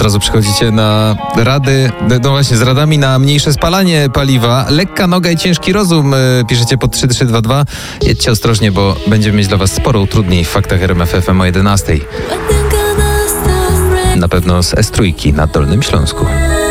Od razu przychodzicie na rady, no właśnie, z radami na mniejsze spalanie paliwa. Lekka noga i ciężki rozum, piszecie pod 3322. Jedźcie ostrożnie, bo będziemy mieć dla was sporo utrudnień w faktach RMF FM o 11. Na pewno z S3 na Dolnym Śląsku.